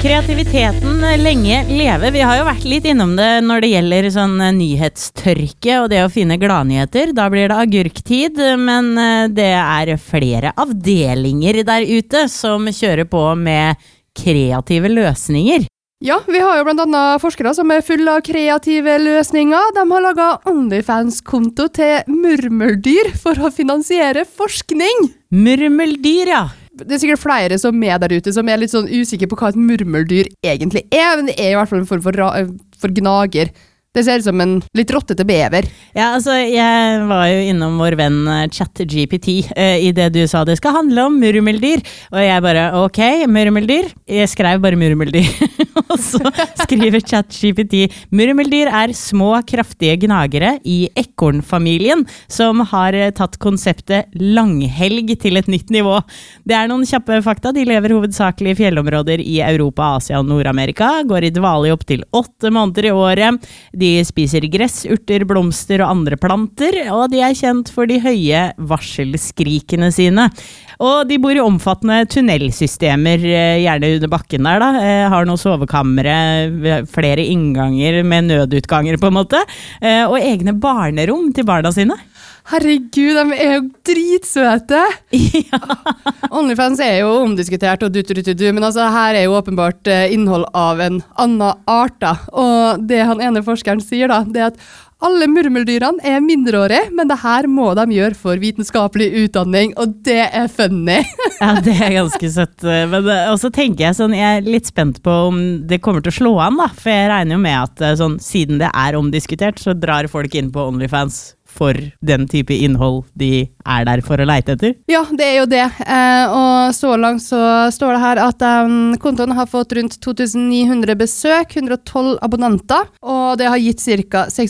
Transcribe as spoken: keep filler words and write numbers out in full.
Kreativiteten lenge leve. Vi har jo vært litt innom det når det gjelder sånn nyhetstørke og det å finne gladnyheter. Da blir det agurktid, men det er flere avdelinger der ute som kjører på med kreative løsninger. Ja, vi har jo blant annet forskere som er full av kreative løsninger. De har laget OnlyFans-konto til murmeldyr for å finansiere forskning. Murmeldyr, ja. Det er sikkert flere som er der ute som er litt sånn usikre på hva et murmeldyr egentlig er, men det er i hvert fall en form for, for gnager. Det ser ut som en litt rottete bever. Ja, altså, jeg var jo innom vår venn ChatGPT eh, i det du sa det skal handle om murmeldyr, og jeg bare, ok, murmeldyr. Jeg skrev bare murmeldyr, og så skriver ChatGPT, murmeldyr er små, kraftige gnagere i ekornfamilien som har tatt konseptet langhelg til et nytt nivå. Det er noen kjappe fakta. De lever hovedsakelig i fjellområder i Europa, Asia og Nord-Amerika, går i dvale opp til åtte måneder i året. De spiser gress, urter, blomster og andre planter, og de er kjent for de høye varselskrikene sine. Og de bor i omfattende tunnelsystemer, gjerne under bakken der da, har noen sovekamre, flere innganger med nødutganger på en måte, og egne barnerom til barna sine. Herregud, de er jo dritsøte. Ja. OnlyFans er jo omdiskutert og du-du-du-du, men altså her er jo åpenbart innhold av en annen art da. Og det han ene forskeren sier da, det er at alle murmeldyrene er mindreårige, men det her må de gjøre for vitenskapelig utdanning, og det er funny. Ja, det er ganske søtt. Men også tenker jeg sånn, jeg er litt spent på om det kommer til å slå an da, for jeg regner jo med at sånn, siden det er omdiskutert, så drar folk inn på OnlyFans for den type innhold de er der for å leite etter? Ja, det er jo det. Eh, og så langt så står det her at um, kontoen har fått rundt to tusen ni hundre besøk, hundre og tolv abonnenter, og det har gitt cirka